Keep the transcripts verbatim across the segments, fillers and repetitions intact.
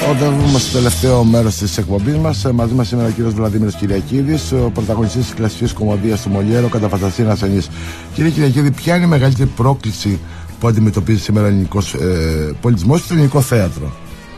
Οδεύουμε στο τελευταίο μέρος της εκπομπής μας. Μαζί μας σήμερα ο κύριος Βλαδίμηρος Κυριακίδης, ο πρωταγωνιστής της κλασικής κομμωδίας του Μολιέρο, κατά φαντασία ένας Ασενής. Κύριε Κυριακίδη, ποια είναι η μεγαλύτερη πρόκληση που αντιμετωπίζει σήμερα ο ελληνικός ε, πολιτισμός και το ελληνικό θέατρο?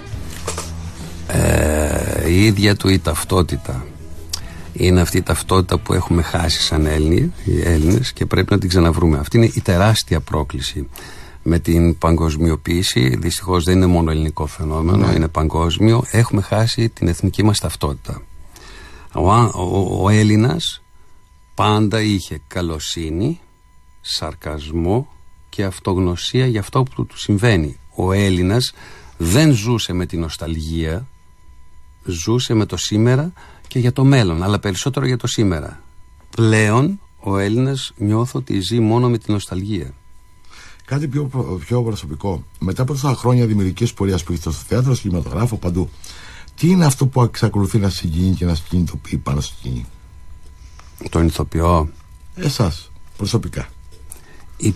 Ε, η ίδια του η ταυτότητα. Είναι αυτή η ταυτότητα που έχουμε χάσει σαν Έλληνες, οι Έλληνες, και πρέπει να την ξαναβρούμε. Αυτή είναι η τεράστια πρόκληση. Με την παγκοσμιοποίηση, δυστυχώς δεν είναι μόνο ελληνικό φαινόμενο, ναι. είναι παγκόσμιο. Έχουμε χάσει την εθνική μας ταυτότητα. Ο, ο, ο Έλληνας πάντα είχε καλοσύνη, σαρκασμό και αυτογνωσία για αυτό που του συμβαίνει. Ο Έλληνας δεν ζούσε με την νοσταλγία, ζούσε με το σήμερα και για το μέλλον, αλλά περισσότερο για το σήμερα. Πλέον ο Έλληνας νιώθω ότι ζει μόνο με την νοσταλγία. Κάτι πιο, πιο προσωπικό. Μετά από τόσα χρόνια δημιουργικής πορείας που έχετε στο θέατρο, στο κινηματογράφο, παντού, τι είναι αυτό που εξακολουθεί να συγκινεί και να συγκινητοποιεί πάνω στη σκηνή? Τον ηθοποιό. Εσάς, προσωπικά. Η...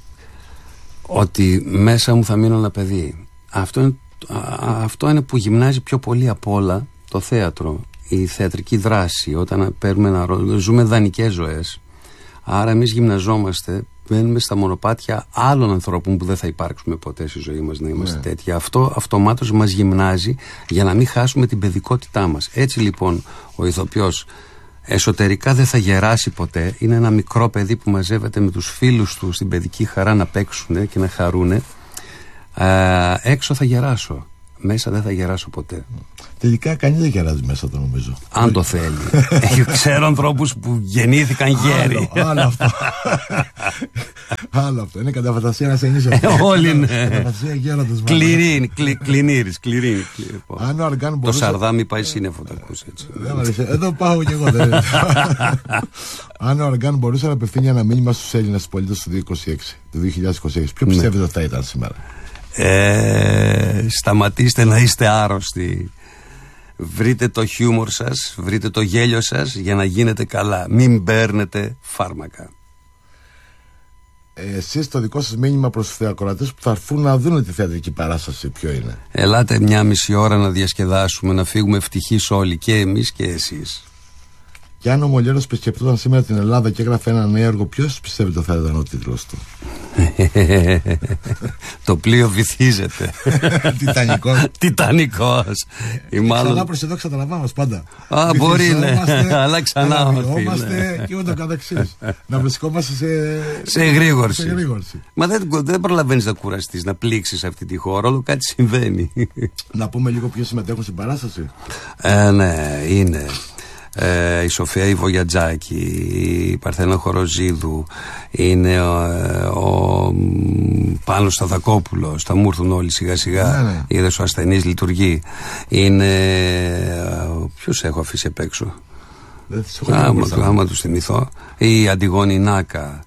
Ότι μέσα μου θα μείνω ένα παιδί. Αυτό είναι, αυτό είναι που γυμνάζει πιο πολύ απ' όλα το θέατρο. Η θεατρική δράση, όταν παίρνουμε ένα ρόλο, ζούμε δανεικές ζωές. Άρα εμείς γυμναζόμαστε, μπαίνουμε στα μονοπάτια άλλων ανθρώπων που δεν θα υπάρξουμε ποτέ στη ζωή μας να είμαστε ναι. τέτοια. Αυτό αυτομάτως μας γυμνάζει για να μην χάσουμε την παιδικότητά μας. Έτσι λοιπόν ο ηθοποιός εσωτερικά δεν θα γεράσει ποτέ. Είναι ένα μικρό παιδί που μαζεύεται με τους φίλους του στην παιδική χαρά να παίξουν και να χαρούν. Ε, έξω θα γεράσω. Μέσα δεν θα γεράσω ποτέ. Τελικά κανείς δεν γεράζει μέσα, το νομίζω. Αν το θέλει. Ξέρω ανθρώπους που γεννήθηκαν γέροι. Άλλο, άλλο αυτό. Άλλο αυτό. Είναι κατά φαντασία ένας Ασενής. Όλοι είναι. Κληρίνη, κληρίνης, κληρίνη. Το Σαρδάμι πάει σύννεφο, το ακούς έτσι. Εδώ πάω κι εγώ. Αν ο Αργάν μπορούσε να απευθύνει ένα μήνυμα στους Έλληνες πολίτες του δύο χιλιάδες είκοσι έξι, ποιο πιστεύετε ότι θα ήταν σήμερα? Ε, σταματήστε να είστε άρρωστοι. Βρείτε το χιούμορ σας, βρείτε το γέλιο σας για να γίνετε καλά. Μην παίρνετε φάρμακα. Εσείς το δικό σας μήνυμα προς τους θεακροατές που θα έρθουν να δουν τη θεατρική παράσταση ποιο είναι? Ελάτε μια μισή ώρα να διασκεδάσουμε, να φύγουμε ευτυχείς όλοι, και εμείς και εσείς. Και αν ο Μολιέρος επισκεπτόταν σήμερα την Ελλάδα και έγραφε ένα νέο έργο, ποιος πιστεύετε θα ήταν ο τίτλος του? Το πλοίο βυθίζεται. Τιτανικός. Τιτανικός. Ξανά προς εδώ ξαναλαμβάνος πάντα. Α, μπορεί, ναι. Αλλά ξανά βρισκόμαστε και ούτω καθεξής. Να βρισκόμαστε σε, σε εγρήγορση. σε εγρήγορση. Μα δεν, δεν προλαβαίνεις να κουραστείς, να πλήξεις αυτή τη χώρα. Όλο κάτι συμβαίνει. Να πούμε λίγο ποιοι συμμετέχουν στην παράσταση. Ε, ναι, είναι Ε, η Σοφία η Βογιατζάκη, η Παρθένα Χοροζίδου, είναι ο, ο Πάνος Σταθακόπουλος. Θα μου έρθουν όλοι σιγά σιγά. Ναι, ναι. Είδες, ο Ασθενής λειτουργεί. Είναι ποιος έχω αφήσει απ' έξω? Άμα, άμα τους θυμηθώ. Η Αντιγόνη Νάκα,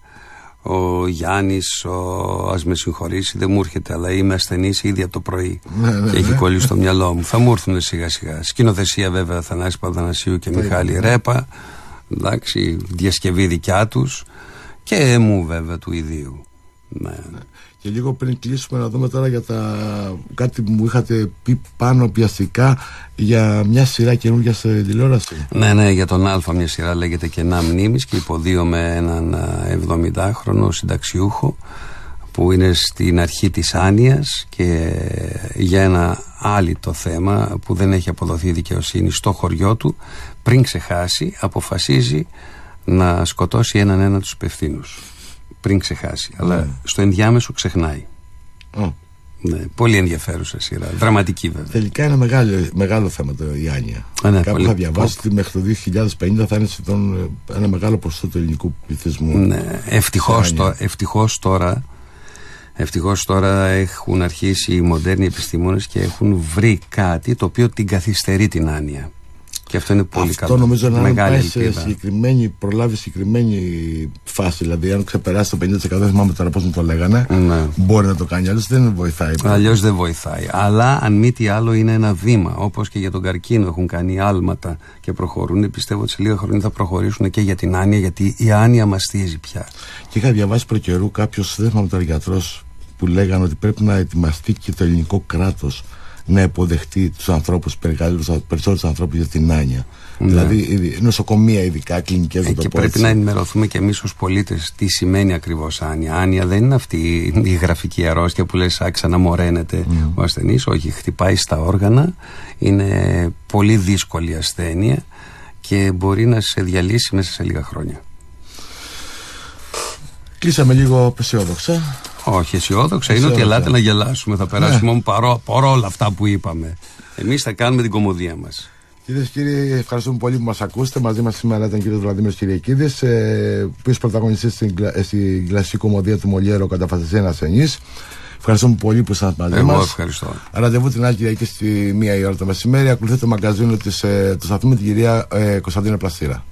ο Γιάννης, ο... ας με συγχωρήσει, δεν μου έρχεται, αλλά είμαι ασθενής ήδη από το πρωί. Ναι, ναι, και έχει ναι. κολλήσει στο μυαλό μου. Θα μου έρθουν σιγά σιγά. Σκηνοθεσία βέβαια Θανάση Παπαθανασίου και Μιχάλη Ρέπα. Εντάξει, διασκευή δικιά τους. Και μου βέβαια του ιδίου. Ναι. Ναι. Και λίγο πριν κλείσουμε να δούμε τώρα για τα... κάτι που μου είχατε πει πάνω πιαστικά για μια σειρά καινούργια σε τηλεόραση. Ναι, ναι, για τον Α, μια σειρά λέγεται Κενά Μνήμης και υποδίω με έναν εβδομηντάχρονο συνταξιούχο που είναι στην αρχή της άνοιας και για ένα άλυτο θέμα που δεν έχει αποδοθεί δικαιοσύνη στο χωριό του, πριν ξεχάσει αποφασίζει να σκοτώσει έναν ένα τους υπευθύνους. Πριν ξεχάσει, αλλά mm. στο ενδιάμεσο ξεχνάει. Mm. Ναι, πολύ ενδιαφέρουσα σειρά, δραματική βέβαια. Τελικά είναι μεγάλο, μεγάλο θέμα το η άνοια. Α, ναι, κάπου πολύ... θα διαβάσει ότι μέχρι το δύο χιλιάδες πενήντα θα είναι σχεδόν ένα μεγάλο ποσοστό του ελληνικού πληθυσμού. Ναι, ευτυχώς, το, ευτυχώς τώρα ευτυχώς τώρα έχουν αρχίσει οι μοντέρνοι επιστήμονες και έχουν βρει κάτι το οποίο την καθυστερεί την άνοια. Και αυτό είναι πολύ αυτό καλό. Αυτό νομίζω να πάει σε συγκεκριμένη, προλάβει συγκεκριμένη φάση. Δηλαδή, αν ξεπεράσει το πενήντα τοις εκατό, δεν θυμάμαι τώρα πώς μου το λέγανε, ναι. μπορεί να το κάνει. Αλλιώς δεν βοηθάει. Αλλιώς δεν βοηθάει. Αλλά αν μη τι άλλο, είναι ένα βήμα. Όπως και για τον καρκίνο έχουν κάνει άλματα και προχωρούν. Πιστεύω ότι σε λίγα χρόνια θα προχωρήσουν και για την άνοια, γιατί η άνοια μαστίζει πια. Και είχα διαβάσει προ καιρού κάποιο, δεν θυμάμαι τώρα γιατρός, που λέγανε ότι πρέπει να ετοιμαστεί και το ελληνικό κράτος να υποδεχτεί τους ανθρώπους, περισσότερους ανθρώπους για την άνοια. Ναι. Δηλαδή νοσοκομεία, ειδικά κλινικές. Ε, και πρέπει έτσι. Να ενημερωθούμε και εμείς ως πολίτες τι σημαίνει ακριβώς άνοια. Άνοια δεν είναι αυτή η γραφική αρρώστια που λες ξαναμοραίνεται mm. ο ασθενής. Όχι, χτυπάει στα όργανα, είναι πολύ δύσκολη ασθένεια και μπορεί να σε διαλύσει μέσα σε λίγα χρόνια. Κλείσαμε λίγο αισιόδοξα. Όχι, αισιόδοξα είναι ότι ελάτε να γελάσουμε. Θα περάσουμε ναι. παρό, παρό όλα αυτά που είπαμε. Εμείς θα κάνουμε την κωμωδία μας. Κυρίες και κύριοι, ευχαριστούμε πολύ που μας ακούσετε. Μαζί μας σήμερα ήταν ο κύριος Βλαντίμηρος Κυριακίδης, ε, ο οποίος πρωταγωνιστής στην, στην κλασική κωμωδία του Μολιέρο «Κατά φαντασία ένας ασθενής». Ευχαριστούμε πολύ που ήσασταν μαζί μας. Εγώ ευχαριστώ. Ραντεβού την άλλη Κυριακή στη μία η ώρα το μεσημέρι. Ακολουθεί το μαγκαζίνο της, ε, του σταθμού με την κυρία ε, Κωνσταντίνα Πλαστήρα.